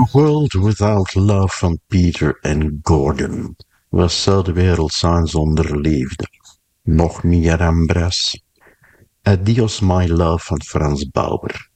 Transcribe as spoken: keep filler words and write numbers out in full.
World Without Love van Peter en Gordon. Wat zou de wereld zijn zonder liefde? Nog meer Ambras. Adios My Love van Frans Bauer.